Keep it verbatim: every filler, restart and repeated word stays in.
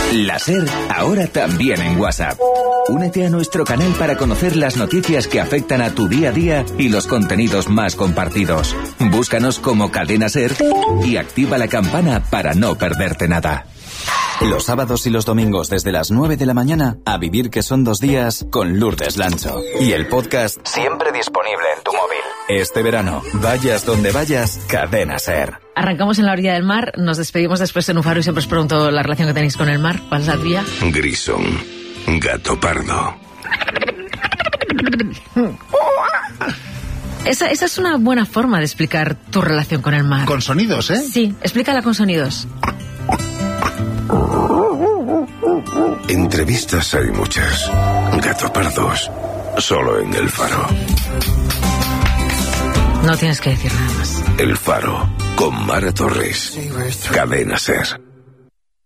La SER, ahora también en WhatsApp. Únete a nuestro canal para conocer las noticias que afectan a tu día a día y los contenidos más compartidos. Búscanos como Cadena SER y activa la campana para no perderte nada. Los sábados y los domingos desde las nueve de la mañana, A Vivir que son dos días con Lourdes Lancho. Y el podcast siempre disponible en tu móvil. Este verano, vayas donde vayas, Cadena SER. Arrancamos en la orilla del mar, nos despedimos después en un faro y siempre os pregunto la relación que tenéis con el mar. ¿Cuál es la tuya? Grison, gato pardo. Esa, esa es una buena forma de explicar tu relación con el mar. Con sonidos, ¿eh? Sí, explícala con sonidos. Entrevistas hay muchas. Gato pardos, solo en El Faro. No tienes que decir nada más. El Faro, con Mara Torres. Cadena SER.